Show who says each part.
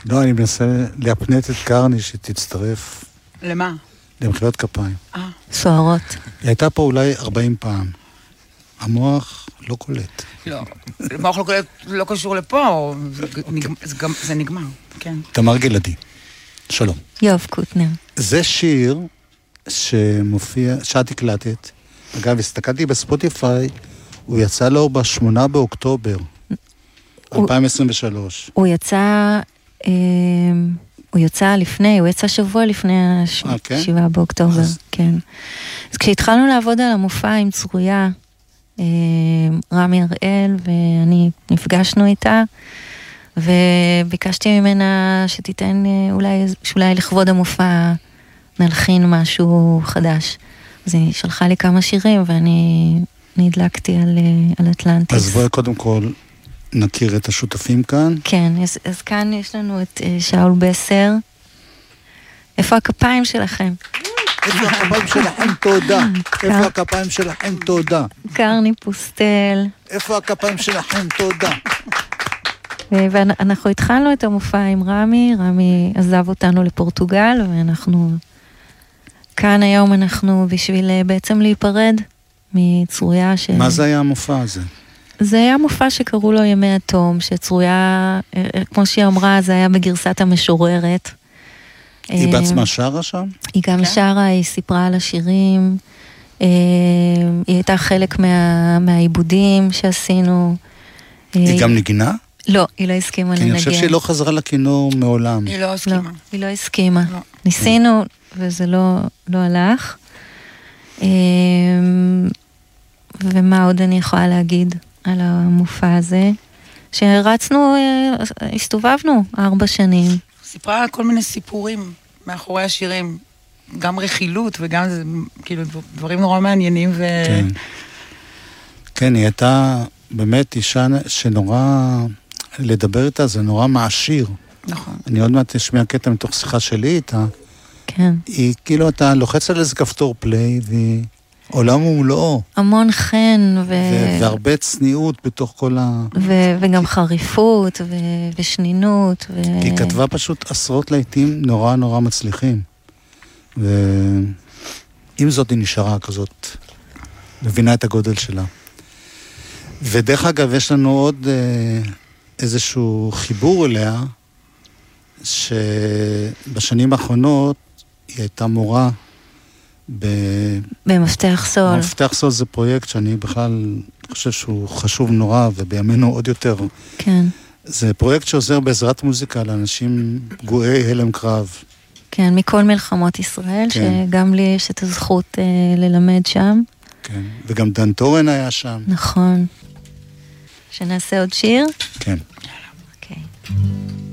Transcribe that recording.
Speaker 1: לא, אני מנסה להפנט את קרני שתצטרף.
Speaker 2: למה?
Speaker 1: למחיאות כפיים.
Speaker 3: סוערות.
Speaker 1: היא הייתה פה אולי 40 פעם. המוח לא קולט.
Speaker 2: לא, המוח לא קשור לפה, זה נגמר, כן.
Speaker 1: תמר גלעדי, שלום.
Speaker 3: יוב קוטנר.
Speaker 1: זה שיר שמופיע, שאת הקלטת. אגב, הסתכלתי בספוטיפיי, הוא יצא לו ב8 באוקטובר, 2023.
Speaker 3: הוא יצא לפני, הוא יצא שבוע לפני 7 באוקטובר, כן. אז כשהתחלנו לעבוד על המופע עם צרויה, רמי הראל ואני נפגשנו איתה, וביקשתי ממנה שתיתן אולי לכבוד המופע נלחין משהו חדש. אז היא שלחה לי כמה שירים ואני נדלקתי על אטלנטיס.
Speaker 1: אז בואי קודם כל נכיר את השותפים כאן.
Speaker 3: כן, אז כאן יש לנו את שאול בסר. איפה הכפיים שלכם?
Speaker 1: איפה הכפיים שלכם? תודה. איפה הכפיים שלכם? תודה.
Speaker 3: קרני פוסטל.
Speaker 1: איפה הכפיים שלכם? תודה.
Speaker 3: ואנחנו התחלנו את המופע עם רמי עזב אותנו לפורטוגל, ואנחנו כאן היום אנחנו בשביל בעצם להיפרד מצרויה
Speaker 1: מה זה היה המופע הזה?
Speaker 3: זה היה מופע שקראו לו ימי התום, שצרויה, כמו שהיא אמרה, זה היה בגרסת המשוררת.
Speaker 1: היא בעצמה שרה שם?
Speaker 3: היא גם שרה, היא סיפרה על השירים, היא הייתה חלק מהעיבודים שעשינו.
Speaker 1: היא גם נגינה?
Speaker 3: לא, היא לא הסכימה לנגן.
Speaker 1: אני חושב שהיא לא חזרה לכינור מעולם.
Speaker 2: היא לא הסכימה.
Speaker 3: היא לא הסכימה. ניסינו, וזה לא הלך. ומה עוד אני יכולה להגיד על המופע הזה? שרצנו, הסתובבנו 4 שנים.
Speaker 2: סיפרה כל מיני סיפורים מאחורי השירים, גם רכילות וגם כאילו דברים נורא מעניינים
Speaker 1: כן. כן, היא הייתה באמת אישה שנורא, לדבר איתה זה נורא מעשיר.
Speaker 2: נכון.
Speaker 1: אני עוד מעט אשמיע קטע מתוך שיחה שלי איתה.
Speaker 3: כן.
Speaker 1: היא כאילו, אתה לוחץ על איזה כפתור פליי, והיא עולם ומלואו.
Speaker 3: המון חן
Speaker 1: והרבה צניעות בתוך כל
Speaker 3: וגם חריפות ושנינות.
Speaker 1: היא כתבה פשוט עשרות לעיתים נורא נורא מצליחים. ועם זאת היא נשארה כזאת, מבינה את הגודל שלה. ודרך אגב, יש לנו עוד איזשהו חיבור אליה, שבשנים האחרונות היא הייתה מורה
Speaker 3: במפתח סול.
Speaker 1: מפתח סול זה פרויקט שאני בכלל חושב שהוא חשוב נורא, ובימינו עוד יותר.
Speaker 3: כן.
Speaker 1: זה פרויקט שעוזר בעזרת מוזיקה לאנשים פגועי הלם קרב.
Speaker 3: כן, מכל מלחמות ישראל, כן. שגם לי יש את הזכות ללמד שם.
Speaker 1: כן, וגם דן טורן היה שם.
Speaker 3: נכון. שנעשה עוד שיר.